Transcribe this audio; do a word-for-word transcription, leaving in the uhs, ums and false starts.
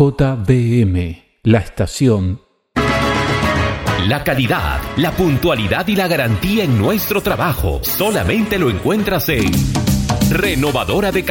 J B M, la estación. La calidad, la puntualidad y la garantía en nuestro trabajo solamente lo encuentras en Renovadora de